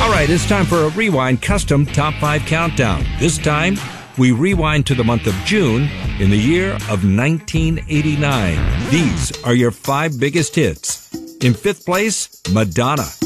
All right, it's time for a Rewind Custom Top 5 Countdown. This time, we rewind to the month of June in the year of 1989. These are your 5 biggest hits. In 5th place, Madonna,